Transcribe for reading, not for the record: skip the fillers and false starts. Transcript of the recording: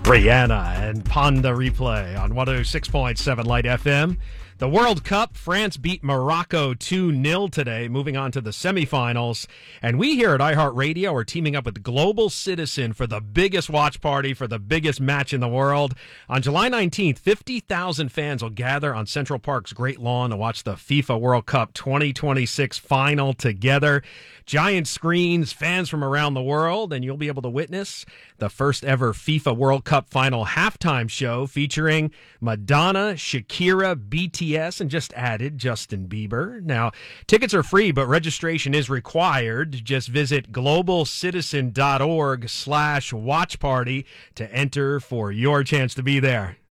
Rihanna and Panda Replay on 106.7 Light FM. The World Cup, France beat Morocco 2-0 today, moving on to the semifinals. And we here at iHeartRadio are teaming up with Global Citizen for the biggest watch party for the biggest match in the world. On July 19th, 50,000 fans will gather on Central Park's Great Lawn to watch the FIFA World Cup 2026 final together. Giant screens, fans from around the world, and you'll be able to witness the first ever FIFA World Cup final halftime show featuring Madonna, Shakira, BTS, and just added Justin Bieber. Now, tickets are free, but registration is required. Just visit globalcitizen.org/watchparty to enter for your chance to be there.